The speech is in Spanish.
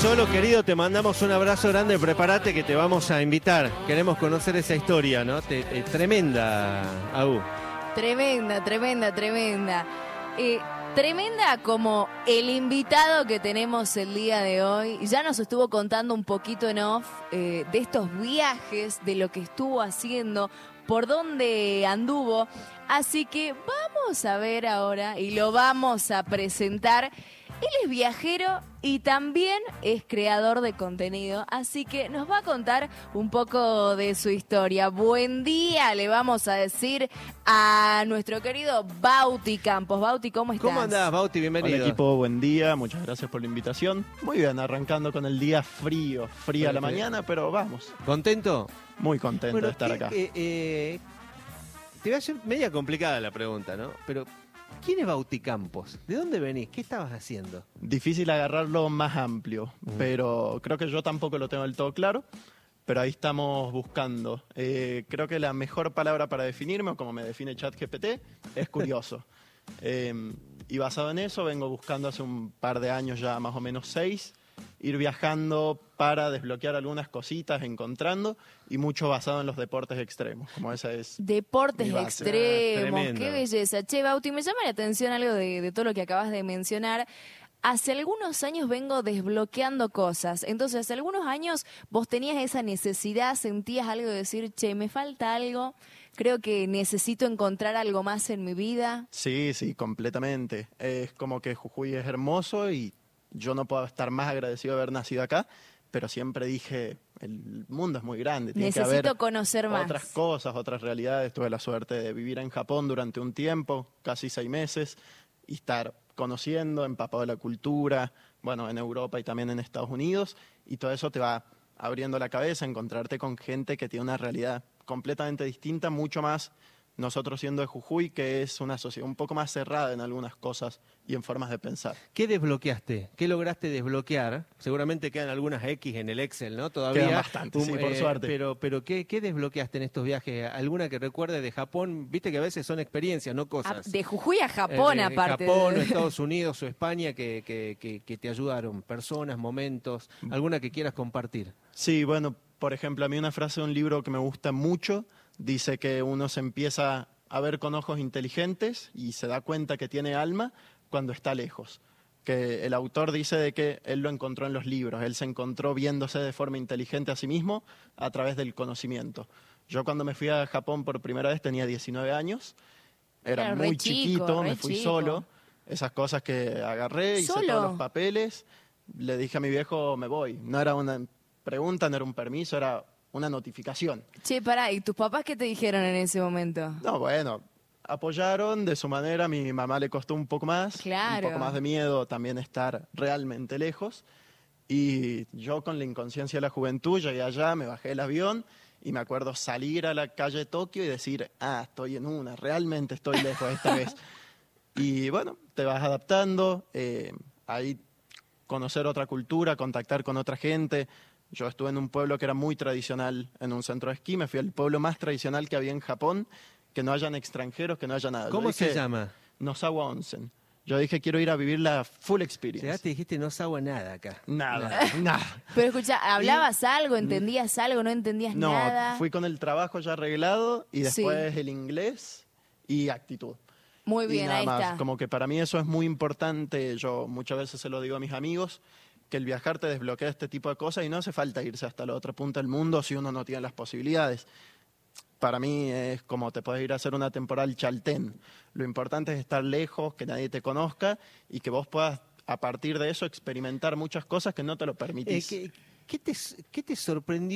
Solo, querido, te mandamos un abrazo grande, prepárate que te vamos a invitar. Queremos conocer esa historia, ¿no? Tremenda, Agu. Tremenda. Tremenda como el invitado que tenemos el día de hoy. Ya nos estuvo contando un poquito en off de estos viajes, de lo que estuvo haciendo, por dónde anduvo. Así que vamos a ver ahora y lo vamos a presentar. Él es viajero y también es creador de contenido, así que nos va a contar un poco de su historia. Buen día, le vamos a decir a nuestro querido Bauti Campos. Bauti, ¿cómo estás? ¿Cómo andás, Bauti? Bienvenido. Hola equipo, buen día, muchas gracias por la invitación. Muy bien, arrancando con el día fría la mañana, pero vamos. ¿Contento? Muy contento de estar acá. Te voy a hacer media complicada la pregunta, ¿no? Pero, ¿quién es Bauti Campos? ¿De dónde venís? ¿Qué estabas haciendo? Difícil agarrarlo más amplio, pero creo que yo tampoco lo tengo del todo claro, pero ahí estamos buscando. Creo que la mejor palabra para definirme, o como me define ChatGPT, es curioso. Y basado en eso vengo buscando hace un par de años ya, más o menos 6, ir viajando para desbloquear algunas cositas, encontrando, y mucho basado en los deportes extremos, como esa es. Deportes extremos, Tremendo. qué belleza. Che, Bauti, me llama la atención algo de todo lo que acabas de mencionar. Hace algunos años vengo desbloqueando cosas. Entonces, hace algunos años vos tenías esa necesidad, sentías algo de decir, che, me falta algo, creo que necesito encontrar algo más en mi vida. Sí, completamente. Es como que Jujuy es hermoso y yo no puedo estar más agradecido de haber nacido acá, pero siempre dije, el mundo es muy grande, tiene que Necesito haber conocer más. otras cosas, otras realidades. Tuve la suerte de vivir en Japón durante un tiempo, casi 6 meses, y estar conociendo, empapado de la cultura, bueno, en Europa y también en Estados Unidos, y todo eso te va abriendo la cabeza, encontrarte con gente que tiene una realidad completamente distinta, mucho más nosotros siendo de Jujuy, que es una sociedad un poco más cerrada en algunas cosas y en formas de pensar. ¿Qué desbloqueaste? ¿Qué lograste desbloquear? Seguramente quedan algunas X en el Excel, ¿no? Todavía. Quedan bastantes, sí, por suerte. Pero ¿qué desbloqueaste en estos viajes? ¿Alguna que recuerdes de Japón? Viste que a veces son experiencias, no cosas. De Jujuy a Japón, aparte. Japón, o Estados Unidos o España que te ayudaron. Personas, momentos, alguna que quieras compartir. Sí, bueno, por ejemplo, a mí una frase de un libro que me gusta mucho dice que uno se empieza a ver con ojos inteligentes y se da cuenta que tiene alma cuando está lejos. Que el autor dice de que él lo encontró en los libros, él se encontró viéndose de forma inteligente a sí mismo a través del conocimiento. Yo cuando me fui a Japón por primera vez tenía 19 años, era muy chiquito, me fui solo, esas cosas que agarré, hice todos los papeles, le dije a mi viejo me voy, no era una pregunta, no era un permiso, era una notificación. Che, pará, ¿y tus papás qué te dijeron en ese momento? No, bueno, apoyaron de su manera, a mi mamá le costó un poco más, Claro. un poco más de miedo también estar realmente lejos, y yo con la inconsciencia de la juventud llegué allá, me bajé del avión y me acuerdo salir a la calle de Tokio y decir, estoy en una, realmente estoy lejos esta vez. Y bueno, te vas adaptando, ahí conocer otra cultura, contactar con otra gente. Yo estuve en un pueblo que era muy tradicional, en un centro de esquí, me fui al pueblo más tradicional que había en Japón, que no hayan extranjeros, que no haya nada. ¿Cómo se llama? Nozawa Onsen. Yo dije, quiero ir a vivir la full experience. Llegaste y dijiste, no sabe nada acá. Nada. Pero escucha, ¿hablabas algo? ¿Entendías algo? ¿No entendías nada? No, fui con el trabajo ya arreglado y después el inglés y actitud. Muy bien, y nada ahí más. está. Como que para mí eso es muy importante. Yo muchas veces se lo digo a mis amigos, que el viajar te desbloquea este tipo de cosas y no hace falta irse hasta la otra punta del mundo si uno no tiene las posibilidades. Para mí es como te puedes ir a hacer una temporada al Chaltén. Lo importante es estar lejos, que nadie te conozca y que vos puedas, a partir de eso, experimentar muchas cosas que no te lo permitís. ¿Qué te sorprendió